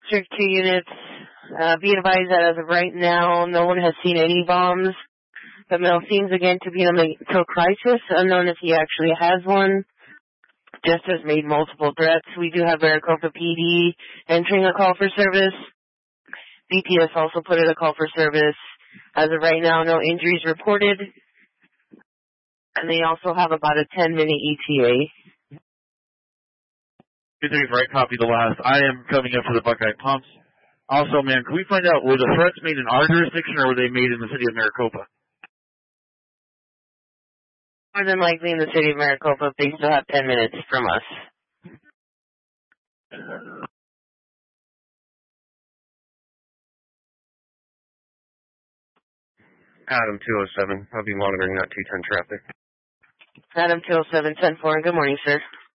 District 2 units, be advised that as of right now, no one has seen any bombs. The male seems again to be in a mental crisis, unknown if he actually has one. Just has made multiple threats. We do have Maricopa PD entering a call for service. BPS also put in a call for service. As of right now, no injuries reported. And they also have about a 10-minute ETA. 235, copy the last. I am coming up for the Buckeye Pumps. Also, man, can we find out, were the threats made in our jurisdiction or were they made in the city of Maricopa? More than likely in the city of Maricopa, they still have 10 minutes from us. Adam 207, I'll be monitoring that 210 traffic. Adam 207, 10-4, good morning, sir.